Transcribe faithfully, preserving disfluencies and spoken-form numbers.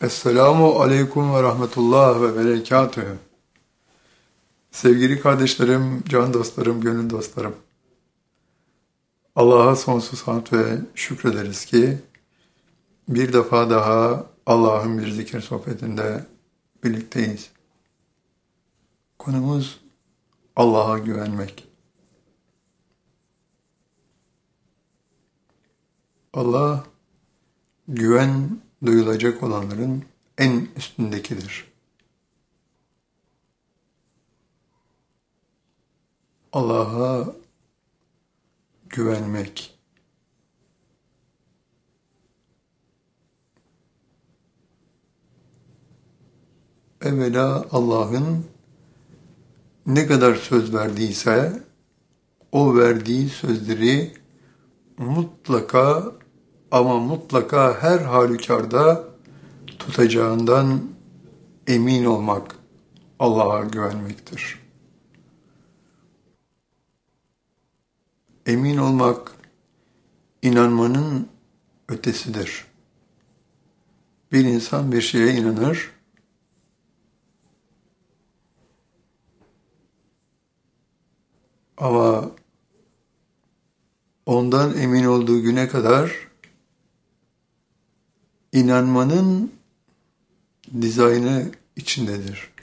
Esselamu aleyküm ve rahmetullah ve berekatühü. Sevgili kardeşlerim, can dostlarım, gönül dostlarım. Allah'a sonsuz hamd ve şükrederiz ki bir defa daha Allah'ın bir zikir sohbetinde birlikteyiz. Konumuz Allah'a güvenmek. Allah güven duyulacak olanların en üstündekidir. Allah'a güvenmek. Evvela Allah'ın ne kadar söz verdiyse o verdiği sözleri mutlaka ama mutlaka her halükarda tutacağından emin olmak Allah'a güvenmektir. Emin olmak inanmanın ötesidir. Bir insan bir şeye inanır, ama ondan emin olduğu güne kadar inanmanın dizaynı içindedir.